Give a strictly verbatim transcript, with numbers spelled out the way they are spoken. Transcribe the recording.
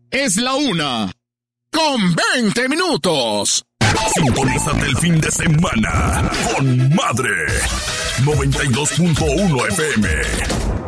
Es la una con veinte minutos. Sintonízate el fin de semana con Madre noventa y dos punto uno F M.